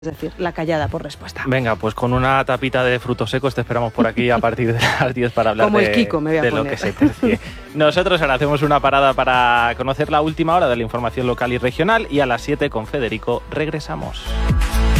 Es decir, la callada por respuesta. Venga, pues con una tapita de frutos secos te esperamos por aquí a partir de las 10 para hablar Como el Kiko, me voy a de poner. lo que se tercie. Nosotros ahora hacemos una parada para conocer la última hora de la información local y regional y a las 7 con Federico regresamos.